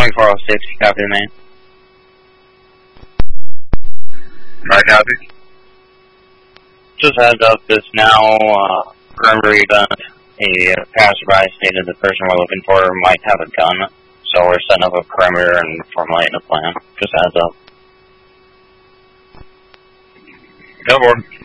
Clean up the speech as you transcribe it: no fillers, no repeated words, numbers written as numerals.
2406, copy the main. Right, copy. Just heads up, this now, perimeter event, a passerby stated the person we're looking for might have a gun, so we're setting up a perimeter and formulating a plan. Just heads up. No more.